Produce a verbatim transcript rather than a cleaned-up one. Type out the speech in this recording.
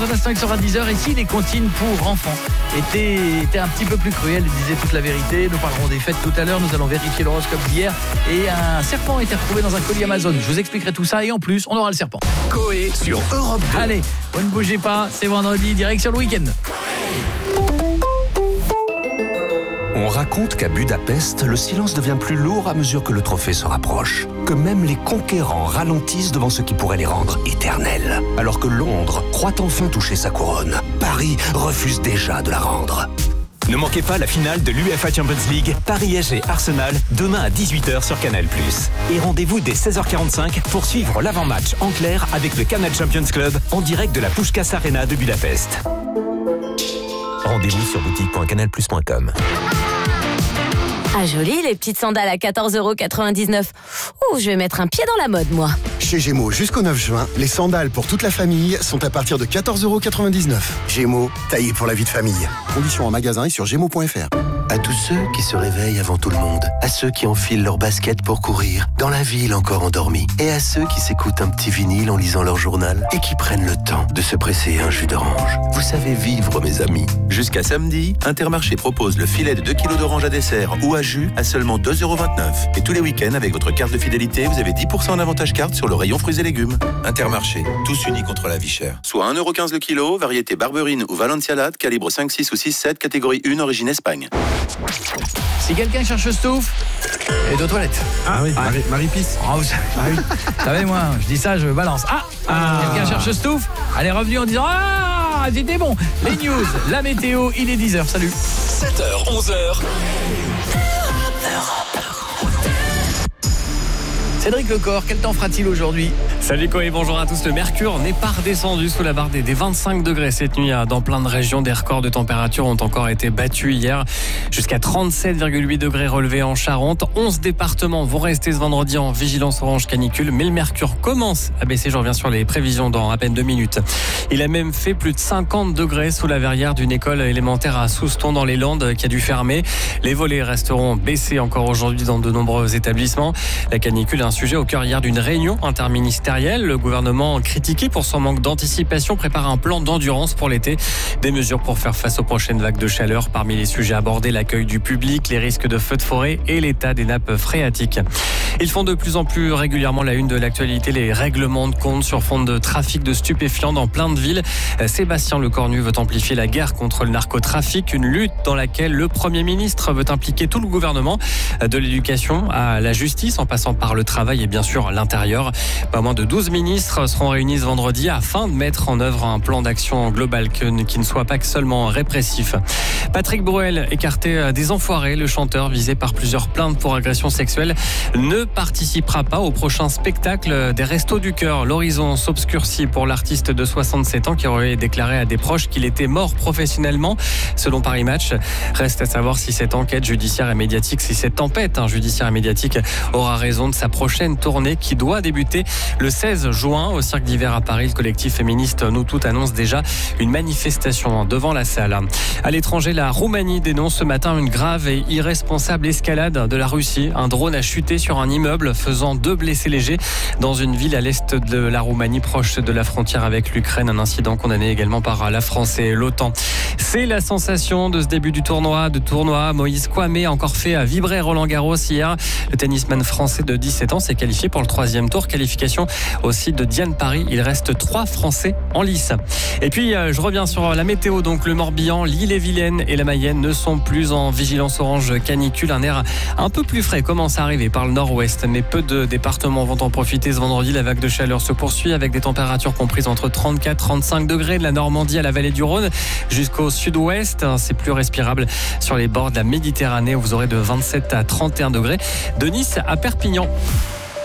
Dans un instant, il sera dix heures. Et si les comptines pour enfants étaient, étaient un petit peu plus cruelles, ils disaient toute la vérité. Nous parlerons des fêtes tout à l'heure. Nous allons vérifier l'horoscope d'hier. Et un serpent a été retrouvé dans un colis Amazon. Je vous expliquerai tout ça. Et en plus, on aura le serpent. Coé sur Europe deux. Allez, vous ne bougez pas. C'est vendredi, direction le week-end. On raconte qu'à Budapest, le silence devient plus lourd à mesure que le trophée se rapproche. Que même les conquérants ralentissent devant ce qui pourrait les rendre éternels. Alors que Londres croit enfin toucher sa couronne, Paris refuse déjà de la rendre. Ne manquez pas la finale de l'U E F A Champions League, Paris S G Arsenal, demain à dix-huit heures sur Canal plus. Et rendez-vous dès seize heures quarante-cinq pour suivre l'avant-match en clair avec le Canal Champions Club en direct de la Puskás Arena de Budapest. Rendez-vous sur boutique point canal plus point com. Ah joli, les petites sandales à quatorze euros quatre-vingt-dix-neuf. Ouh, je vais mettre un pied dans la mode, moi. Chez Gémeaux, jusqu'au neuf juin, les sandales pour toute la famille sont à partir de quatorze euros quatre-vingt-dix-neuf. Gémeaux, taillé pour la vie de famille. Conditions en magasin et sur gémeaux point f r. À tous ceux qui se réveillent avant tout le monde, à ceux qui enfilent leurs baskets pour courir, dans la ville encore endormis, et à ceux qui s'écoutent un petit vinyle en lisant leur journal et qui prennent le temps de se presser un jus d'orange. Vous savez vivre, mes amis. Jusqu'à samedi, Intermarché propose le filet de deux kilos d'orange à dessert ou à jus à seulement deux euros vingt-neuf. Et tous les week-ends, avec votre carte de fidélité, vous avez dix pour cent en avantage carte sur le rayon fruits et légumes. Intermarché, tous unis contre la vie chère. Soit un euro quinze le kilo, variété Barberine ou Valencialat, calibre cinq six ou six sept, catégorie un, origine Espagne. Si quelqu'un cherche Stouff, et aux toilettes. Ah, ah oui, ah. Marie, Marie Pisse. Oh, vous savez, ah, oui. Vous savez, moi, je dis ça, je balance. Ah, ah. Quelqu'un cherche Stouff, elle est revenue en disant ah, c'était bon. Les news, la météo, il est dix heures. Salut. sept heures, onze heures. Cédric Lecor, quel temps fera-t-il aujourd'hui ? Salut Coé, bonjour à tous. Le mercure n'est pas redescendu sous la barre des vingt-cinq degrés cette nuit dans plein de régions. Des records de température ont encore été battus hier. Jusqu'à trente-sept virgule huit degrés relevés en Charente. onze départements vont rester ce vendredi en vigilance orange canicule. Mais le mercure commence à baisser. Je reviens sur les prévisions dans à peine deux minutes. Il a même fait plus de cinquante degrés sous la verrière d'une école élémentaire à Souston dans les Landes qui a dû fermer. Les volets resteront baissés encore aujourd'hui dans de nombreux établissements. La canicule, un sujet au cœur hier d'une réunion interministérielle. Le gouvernement, critiqué pour son manque d'anticipation, prépare un plan d'endurance pour l'été. Des mesures pour faire face aux prochaines vagues de chaleur. Parmi les sujets abordés, l'accueil du public, les risques de feux de forêt et l'état des nappes phréatiques. Ils font de plus en plus régulièrement la une de l'actualité, les règlements de compte sur fond de trafic de stupéfiants dans plein de villes. Sébastien Lecornu veut amplifier la guerre contre le narcotrafic, une lutte dans laquelle le Premier ministre veut impliquer tout le gouvernement, de l'éducation à la justice, en passant par le travail et bien sûr l'intérieur. Pas moins de douze ministres seront réunis ce vendredi afin de mettre en œuvre un plan d'action global qui ne soit pas seulement répressif. Patrick Bruel, écarté des Enfoirés, le chanteur visé par plusieurs plaintes pour agression sexuelle, ne participera pas au prochain spectacle des Restos du Cœur. L'horizon s'obscurcit pour l'artiste de soixante-sept ans qui aurait déclaré à des proches qu'il était mort professionnellement, selon Paris Match. Reste à savoir si cette enquête judiciaire et médiatique, si cette tempête hein, judiciaire et médiatique aura raison de sa prochaine tournée qui doit débuter le seize juin au Cirque d'Hiver à Paris. Le collectif féministe Nous Toutes annonce déjà une manifestation devant la salle. À l'étranger, la Roumanie dénonce ce matin une grave et irresponsable escalade de la Russie. Un drone a chuté sur un immeuble faisant deux blessés légers dans une ville à l'est de la Roumanie proche de la frontière avec l'Ukraine. Un incident condamné également par la France et l'OTAN. C'est la sensation de ce début du tournoi. De tournoi, Moïse Kouamé a encore fait vibrer Roland Garros hier. Le tennisman français de dix-sept ans s'est qualifié pour le troisième tour. Qualification aussi de Diane Paris. Il reste trois Français en lice. Et puis, je reviens sur la météo. Donc, le Morbihan, l'Ille-et-Vilaine et la Mayenne ne sont plus en vigilance orange canicule. Un air un peu plus frais commence à arriver par le nord-ouest. Mais peu de départements vont en profiter ce vendredi. La vague de chaleur se poursuit avec des températures comprises entre trente-quatre et trente-cinq degrés de la Normandie à la vallée du Rhône jusqu'au sud-ouest. C'est plus respirable sur les bords de la Méditerranée où vous aurez de vingt-sept à trente et un degrés. De Nice à Perpignan.